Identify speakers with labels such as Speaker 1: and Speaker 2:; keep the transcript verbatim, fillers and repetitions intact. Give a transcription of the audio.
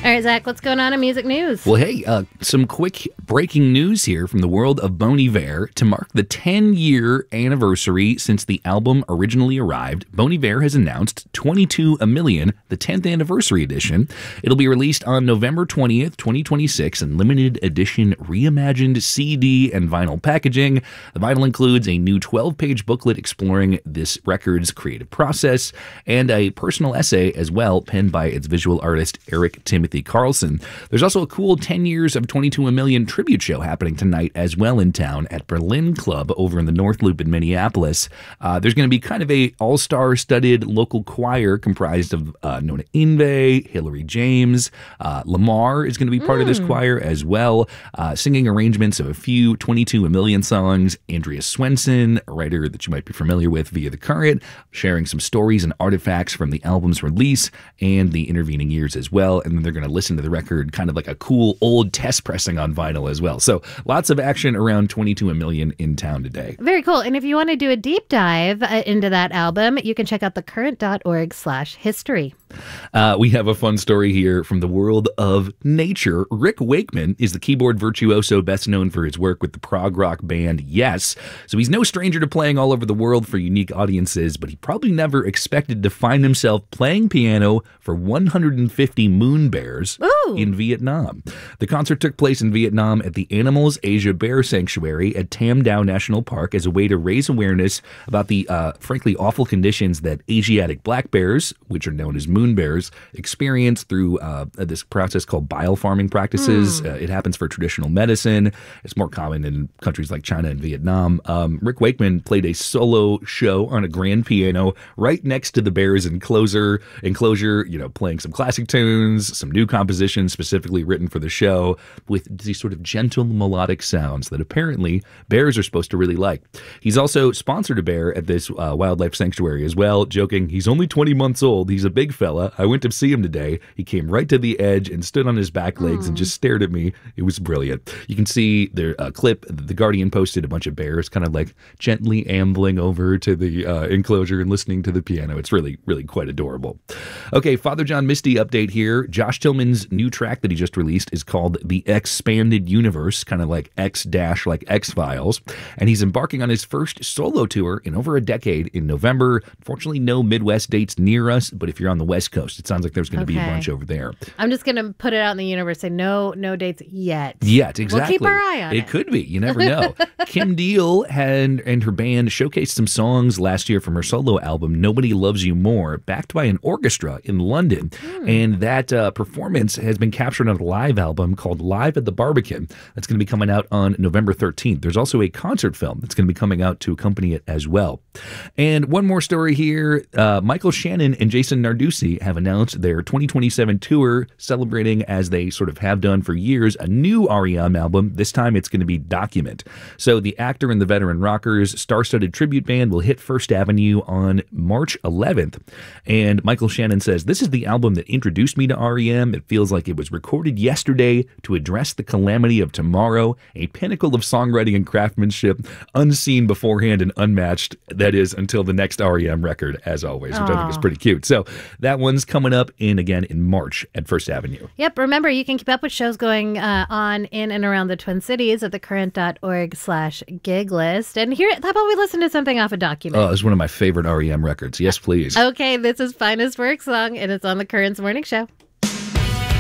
Speaker 1: All right, Zach, what's going on in music news?
Speaker 2: Well, hey, uh, some quick breaking news here from the world of Bon Iver. To mark the ten-year anniversary since the album originally arrived, Bon Iver has announced twenty-two A Million, the tenth anniversary edition. It'll be released on November twentieth, twenty twenty-six in limited edition reimagined C D and vinyl packaging. The vinyl includes a new twelve-page booklet exploring this record's creative process and a personal essay as well, penned by its visual artist Eric Timothy Carlson. There's also a cool ten years of twenty-two A Million tribute show happening tonight as well in town at Berlin Club over in the North Loop in Minneapolis. Uh, there's going to be kind of a all-star studded local choir comprised of uh, Nona Inve, Hillary James, uh, Lamar is going to be part mm. of this choir as well, uh, singing arrangements of a few twenty-two A Million songs. Andrea Swenson, a writer that you might be familiar with via The Current, sharing some stories and artifacts from the album's release and the intervening years as well. And then they're going to listen to the record kind of like a cool old test pressing on vinyl as well. So lots of action around twenty-two A Million in town today.
Speaker 1: Very cool. And if you want to do a deep dive uh, into that album, you can check out thecurrent.org slash history.
Speaker 2: Uh, we have a fun story here from the world of nature. Rick Wakeman is the keyboard virtuoso best known for his work with the prog rock band Yes. So he's no stranger to playing all over the world for unique audiences, but he probably never expected to find himself playing piano for one hundred fifty moon bears
Speaker 1: Ooh.
Speaker 2: in Vietnam. The concert took place in Vietnam at the Animals Asia Bear Sanctuary at Tam Dao National Park as a way to raise awareness about the, uh, frankly, awful conditions that Asiatic black bears, which are known as moon bears, experience through uh, this process called biofarming practices. Mm. Uh, it happens for traditional medicine. It's more common in countries like China and Vietnam. Um, Rick Wakeman played a solo show on a grand piano right next to the bears' enclosure, enclosure, you know, playing some classic tunes, some new compositions specifically written for the show with these sort of gentle melodic sounds that apparently bears are supposed to really like. He's also sponsored a bear at this uh, wildlife sanctuary as well, joking, he's only twenty months old. He's a big fella. I went to see him today. He came right to the edge and stood on his back legs mm. and just stared at me. It was brilliant. You can see the uh, clip. The Guardian posted a bunch of bears kind of like gently ambling over to the uh, enclosure and listening to the piano. It's really, really quite adorable. Okay, Father John Misty update here. Josh Tillman's new track that he just released is called The Expanded Universe, kind of like X dash like X-Files. And he's embarking on his first solo tour in over a decade in November. Unfortunately, no Midwest dates near us, but if you're on the West Coast, it sounds like there's going to
Speaker 1: okay.
Speaker 2: be a bunch over there.
Speaker 1: I'm just going to put it out in the universe, say no no dates yet.
Speaker 2: Yet, exactly.
Speaker 1: We'll keep our eye on it.
Speaker 2: It could be. You never know. Kim Deal had, and her band showcased some songs last year from her solo album, Nobody Loves You More, backed by an orchestra in London. Hmm. And that uh, performance has been captured on a live album called Live at the Barbican. That's going to be coming out on November thirteenth. There's also a concert film that's going to be coming out to accompany it as well. And one more story here. Uh, Michael Shannon and Jason Narducci have announced their twenty twenty-seven tour, celebrating, as they sort of have done for years, a new R E M album. This time it's going to be Document. So the actor and the veteran rockers star-studded tribute band will hit First Avenue on March eleventh. And Michael Shannon says, this is the album that introduced me to R E M. It feels like it was recorded yesterday to address the calamity of tomorrow, a pinnacle of songwriting and craftsmanship, unseen beforehand and unmatched, that is, until the next R E M record, as always, which Aww. I think is pretty cute. So that one's coming up in, again, in March at First Avenue.
Speaker 1: Yep. Remember, you can keep up with shows going uh, on in and around the Twin Cities at thecurrent.org slash gig list. And here, how about we listen to something off a Document?
Speaker 2: Oh, it's one of my favorite R E M records. Yes, please.
Speaker 1: Okay, this is Finest Work Song, and it's on the Current's Morning Show.